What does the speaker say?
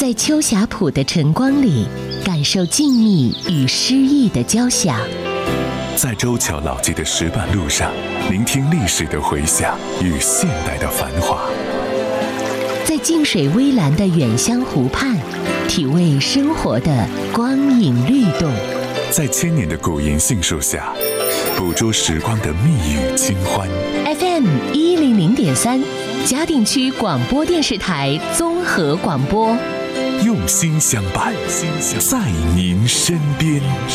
在秋霞浦的晨光里，感受静谧与诗意的交响； 在周桥老街的石板路上，聆听历史的回响与现代的繁华； 在静水微澜的远乡湖畔，体味生活的光影律动； 在千年的古银杏树下，捕捉时光的蜜语清欢。 FM 100.3，嘉定区广播电视台综合广播， 用心相伴，在您身边。